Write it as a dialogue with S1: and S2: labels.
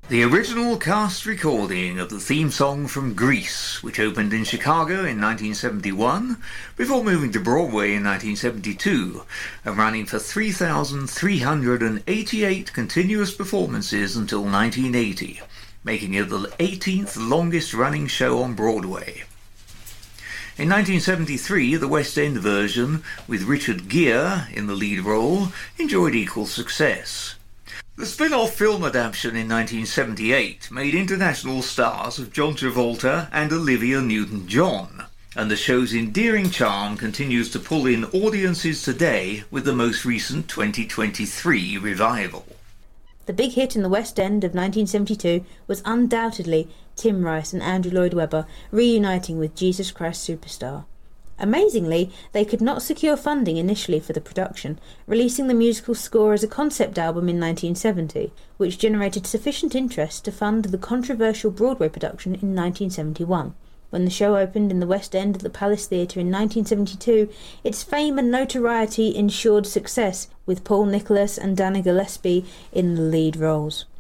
S1: The original cast recording of the theme song from Grease, which opened in Chicago in 1971, before moving to Broadway in 1972, and running for 3,388 continuous performances until 1980, making it the 18th longest running show on Broadway. In 1973, the West End version, with Richard Gere in the lead role, enjoyed equal success. The spin-off film adaptation in 1978 made international stars of John Travolta and Olivia Newton-John, and the show's endearing charm continues to pull in audiences today with the most recent 2023 revival.
S2: The big hit in the West End of 1972 was undoubtedly Tim Rice and Andrew Lloyd Webber reuniting with Jesus Christ Superstar. Amazingly, they could not secure funding initially for the production, releasing the musical score as a concept album in 1970, which generated sufficient interest to fund the controversial Broadway production in 1971. When the show opened in the West End at the Palace Theatre in 1972, its fame and notoriety ensured success, with Paul Nicholas and Dana Gillespie in the lead roles.